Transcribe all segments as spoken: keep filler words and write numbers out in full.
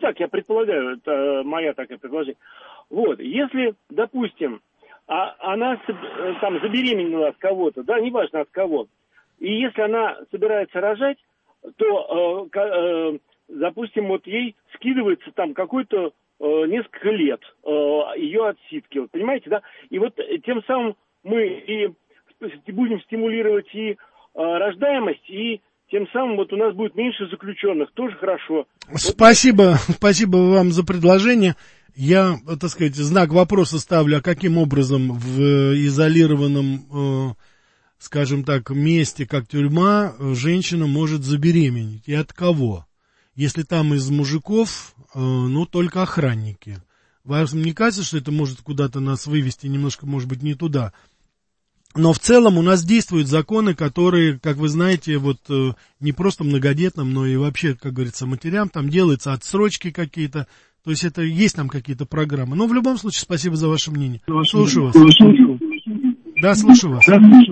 так, я предполагаю, это моя такая предположение. Вот, если, допустим, а, она там забеременела от кого-то, да, неважно от кого, и если она собирается рожать, то, э, э, допустим, вот ей скидывается там какой-то э, несколько лет э, ее отсидки, вот, понимаете, да? И вот тем самым мы и будем стимулировать и э, рождаемость, и тем самым вот у нас будет меньше заключенных, тоже хорошо. Спасибо, вот... спасибо вам за предложение. Я, так сказать, знак вопроса ставлю, а каким образом в изолированном, э, скажем так, месте, как тюрьма, женщина может забеременеть, и от кого? Если там из мужиков, э, ну, только охранники. Вам не кажется, что это может куда-то нас вывести немножко, может быть, не туда? Но в целом у нас действуют законы, которые, как вы знаете, вот э, не просто многодетным, но и вообще, как говорится, матерям, там делаются отсрочки какие-то, то есть это есть там какие-то программы. Но в любом случае, спасибо за ваше мнение. Слушаю вас. Да, слушаю вас.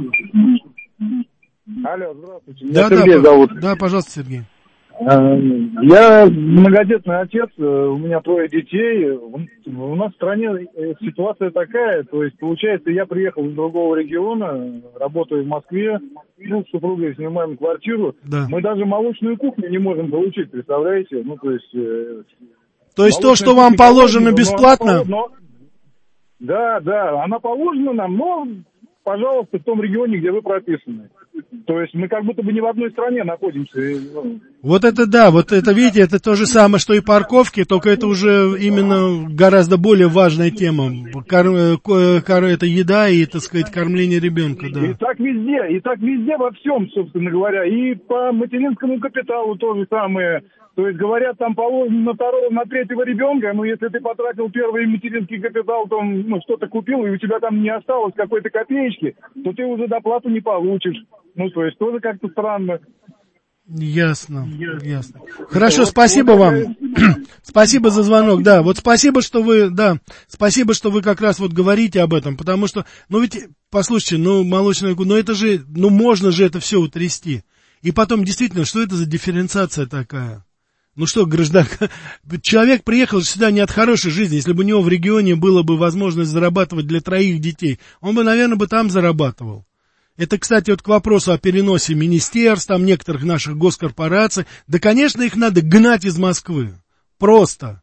Алло, здравствуйте. Меня да, Сергей да, зовут. Да, пожалуйста, Сергей. Я многодетный отец, у меня трое детей. У нас в стране ситуация такая, то есть, получается, я приехал из другого региона, работаю в Москве, ну, с супругой снимаем квартиру. Да. Мы даже молочную кухню не можем получить, представляете? Ну, то есть... То есть то, что вам положено бесплатно? Но, но, да, да, она положена нам, но, пожалуйста, в том регионе, где вы прописаны. То есть мы как будто бы не в одной стране находимся. Вот это да, вот это, видите, это то же самое, что и парковки, только это уже именно гораздо более важная тема. Кор, кор, это еда и, так сказать, кормление ребенка, да. И так везде, и так везде во всем, собственно говоря. И по материнскому капиталу то же самое. То есть, говорят, там положено на второго, на третьего ребенка, но если ты потратил первый материнский капитал, то ну, что-то купил, и у тебя там не осталось какой-то копеечки, то ты уже доплату не получишь. Ну, то есть, тоже как-то странно. Ясно, ясно. Хорошо, вот, спасибо вот, вам. Спасибо за звонок, да. Вот спасибо, что вы, да, спасибо, что вы как раз вот говорите об этом, потому что, ну ведь, послушайте, ну, молочная, ну это же, ну можно же это все утрясти. И потом, действительно, что это за дифференциация такая? Ну что, граждан, человек приехал сюда не от хорошей жизни. Если бы у него в регионе была бы возможность зарабатывать для троих детей, он бы, наверное, бы там зарабатывал. Это, кстати, вот к вопросу о переносе министерств, там некоторых наших госкорпораций. Да, конечно, их надо гнать из Москвы. Просто.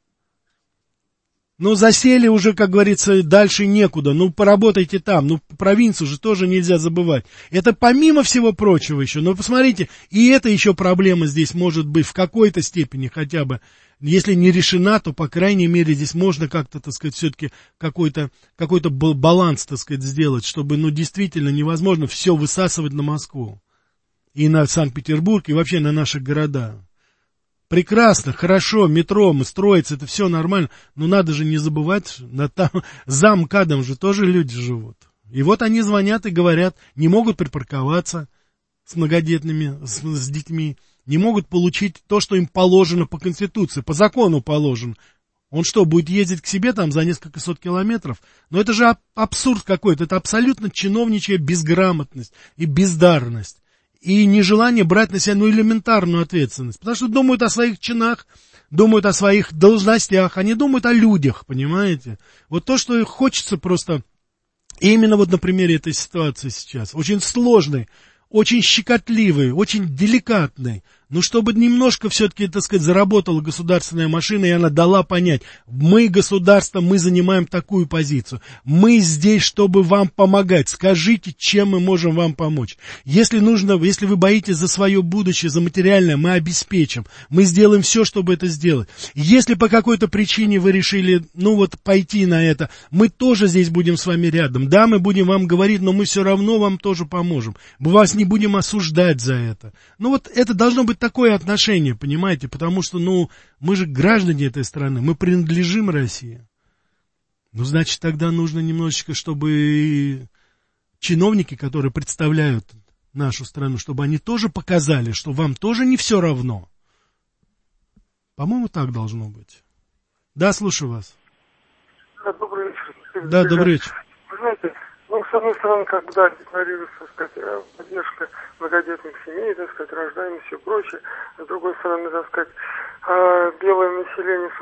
Ну, засели уже, как говорится, дальше некуда. Ну, поработайте там. Ну, провинцию же тоже нельзя забывать. Это помимо всего прочего еще. Но посмотрите, и это еще проблема здесь может быть в какой-то степени хотя бы. Если не решена, то, по крайней мере, здесь можно как-то, так сказать, все-таки какой-то, какой-то баланс, так сказать, сделать, чтобы, ну, действительно невозможно все высасывать на Москву. И на Санкт-Петербург, и вообще на наши города. Прекрасно, хорошо, метро, мы строится, это все нормально, но надо же не забывать, там, за МКАДом же тоже люди живут. И вот они звонят и говорят, не могут припарковаться с многодетными, с, с детьми, не могут получить то, что им положено по Конституции, по закону положено. Он что, будет ездить к себе там за несколько сот километров? Но это же абсурд какой-то, это абсолютно чиновничья безграмотность и бездарность. И нежелание брать на себя, ну, элементарную ответственность. Потому что думают о своих чинах, думают о своих должностях, они думают о людях, понимаете? Вот то, что хочется просто, и именно вот на примере этой ситуации сейчас, очень сложной, очень щекотливой, очень деликатной, но чтобы немножко все-таки, так сказать, заработала государственная машина, и она дала понять, мы, государство, мы занимаем такую позицию, мы здесь, чтобы вам помогать, скажите, чем мы можем вам помочь. Если нужно, если вы боитесь за свое будущее, за материальное, мы обеспечим, мы сделаем все, чтобы это сделать. Если по какой-то причине вы решили, ну вот, пойти на это, мы тоже здесь будем с вами рядом, да, мы будем вам говорить, но мы все равно вам тоже поможем, мы вас не будем осуждать за это. Ну вот это должно быть такое отношение, понимаете, потому что, ну, мы же граждане этой страны, мы принадлежим России. Ну, значит, тогда нужно немножечко, чтобы чиновники, которые представляют нашу страну, чтобы они тоже показали, что вам тоже не все равно. По-моему, так должно быть. Да, слушаю вас. Да, добрый вечер. Да, добрый вечер. Вы знаете, ну, с одной стороны, как бы, да, декларируется, так сказать, поддержка многодетных семей, так сказать, рождаемость и все прочее. С другой стороны, так сказать, белое население